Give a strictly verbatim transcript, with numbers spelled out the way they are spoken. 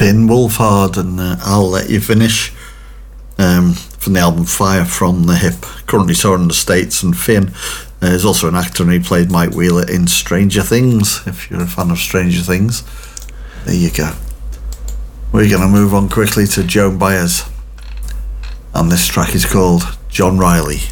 Finn Wolfhard and uh, I'll Let You Finish, um, from the album Fire from the Hip, currently touring in the States. And Finn uh, is also an actor, and he played Mike Wheeler in Stranger Things, if you're a fan of Stranger Things. There you go. We're going to move on quickly to Joan Baez, and this track is called John Riley.